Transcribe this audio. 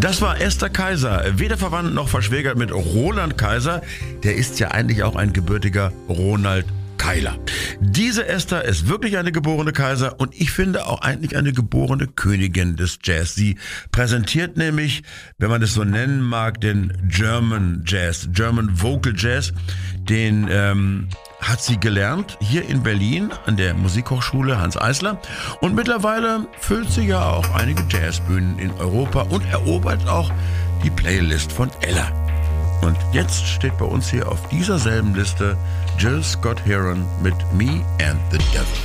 Das war Esther Kaiser, weder verwandt noch verschwägert mit Roland Kaiser. Der ist ja eigentlich auch ein gebürtiger Ronald Keiler. Diese Esther ist wirklich eine geborene Kaiser und ich finde auch eigentlich eine geborene Königin des Jazz. Sie präsentiert nämlich, wenn man es so nennen mag, den German Jazz, German Vocal Jazz. Den hat sie gelernt hier in Berlin an der Musikhochschule Hanns Eisler. Und mittlerweile füllt sie ja auch einige Jazzbühnen in Europa und erobert auch die Playlist von Ella. Und jetzt steht bei uns hier auf dieser selben Liste Jill Scott Heron mit Me and the Devil.